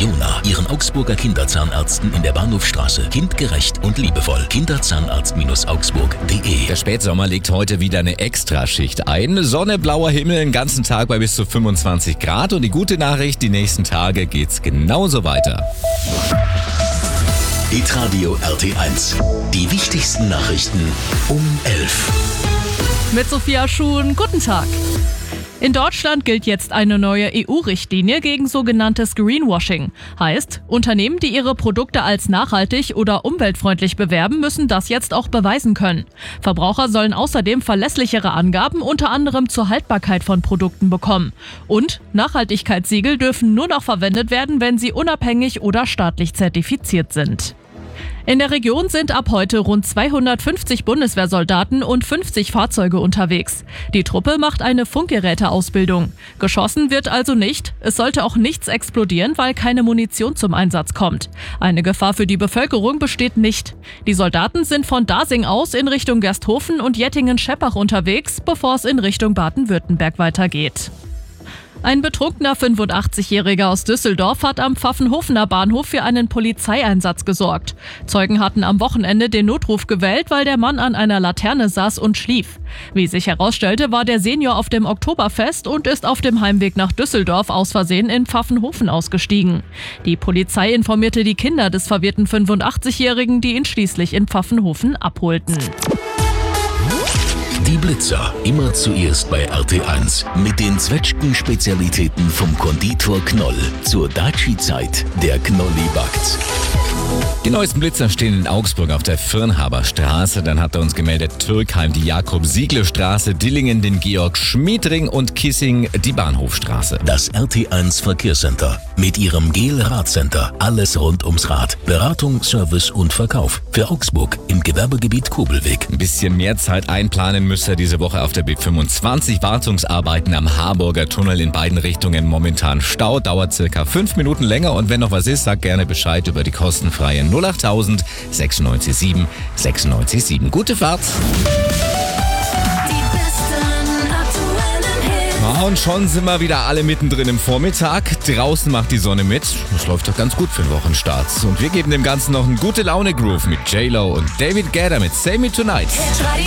Jona, Ihren Augsburger Kinderzahnärzten in der Bahnhofstraße. Kindgerecht und liebevoll. Kinderzahnarztaugsburg.de. Der Spätsommer legt heute wieder eine Extraschicht ein. Sonne, blauer Himmel, den ganzen Tag bei bis zu 25 Grad. Und die gute Nachricht, die nächsten Tage geht's genauso weiter. Hitradio RT1. Die wichtigsten Nachrichten um 11. Mit Sophia Schuhn, guten Tag. In Deutschland gilt jetzt eine neue EU-Richtlinie gegen sogenanntes Greenwashing. Heißt, Unternehmen, die ihre Produkte als nachhaltig oder umweltfreundlich bewerben, müssen das jetzt auch beweisen können. Verbraucher sollen außerdem verlässlichere Angaben unter anderem zur Haltbarkeit von Produkten bekommen. Und Nachhaltigkeitssiegel dürfen nur noch verwendet werden, wenn sie unabhängig oder staatlich zertifiziert sind. In der Region sind ab heute rund 250 Bundeswehrsoldaten und 50 Fahrzeuge unterwegs. Die Truppe macht eine Funkgeräteausbildung. Geschossen wird also nicht. Es sollte auch nichts explodieren, weil keine Munition zum Einsatz kommt. Eine Gefahr für die Bevölkerung besteht nicht. Die Soldaten sind von Dasing aus in Richtung Gersthofen und Jettingen-Scheppach unterwegs, bevor es in Richtung Baden-Württemberg weitergeht. Ein betrunkener 85-Jähriger aus Düsseldorf hat am Pfaffenhofener Bahnhof für einen Polizeieinsatz gesorgt. Zeugen hatten am Wochenende den Notruf gewählt, weil der Mann an einer Laterne saß und schlief. Wie sich herausstellte, war der Senior auf dem Oktoberfest und ist auf dem Heimweg nach Düsseldorf aus Versehen in Pfaffenhofen ausgestiegen. Die Polizei informierte die Kinder des verwirrten 85-Jährigen, die ihn schließlich in Pfaffenhofen abholten. Die Blitzer, immer zuerst bei RT1 mit den Zwetschgen-Spezialitäten vom Konditor Knoll. Zur Daci-Zeit, der Knolli backt. Die neuesten Blitzer stehen in Augsburg auf der Firnhaber Straße. Dann hat er uns gemeldet Türkheim, die Jakob-Siegle-Straße, Dillingen, den Georg-Schmied-Ring und Kissing, die Bahnhofstraße. Das RT1 Verkehrscenter mit ihrem Gel-Radcenter. Alles rund ums Rad. Beratung, Service und Verkauf. Für Augsburg im Gewerbegebiet Kobelweg. Ein bisschen mehr Zeit einplanen müsst ihr diese Woche auf der B25. Wartungsarbeiten am Harburger Tunnel in beiden Richtungen. Momentan Stau, dauert circa 5 Minuten länger. Und wenn noch was ist, sagt gerne Bescheid über die kostenfreie 08000 967 967. Gute Fahrt! Und schon sind wir wieder alle mittendrin im Vormittag. Draußen macht die Sonne mit. Das läuft doch ganz gut für den Wochenstart. Und wir geben dem Ganzen noch einen gute Laune-Groove mit J-Lo und David Guetta mit Say Me Tonight.